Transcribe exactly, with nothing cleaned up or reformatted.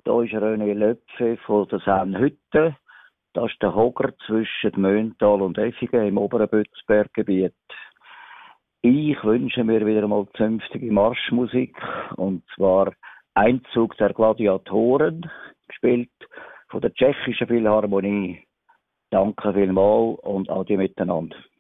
Da ist René Löpfe von der Sennhütte. Das ist der Hocker zwischen Möntal und Effigen im oberen Bützberggebiet. Ich wünsche mir wieder mal zünftige Marschmusik, und zwar Einzug der Gladiatoren, gespielt von der Tschechischen Philharmonie. Danke vielmals und adieu miteinander.